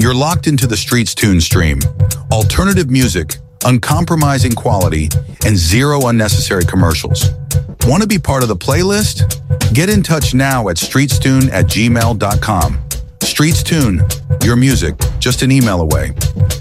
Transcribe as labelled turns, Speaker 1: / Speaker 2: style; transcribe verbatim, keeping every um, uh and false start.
Speaker 1: You're locked into the Streets Tune stream. Alternative music, uncompromising quality, and zero unnecessary commercials. Want to be part of the playlist? Get in touch now at streetstune at gmail dot com. Streets Tune, your music, just an email away.